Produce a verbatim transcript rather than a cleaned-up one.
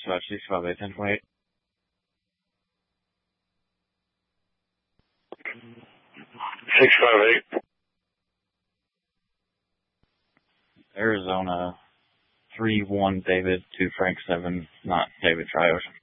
dispatch six five eight ten twenty-eight. six five eight. Arizona three one David two Frank seven, not David Trios.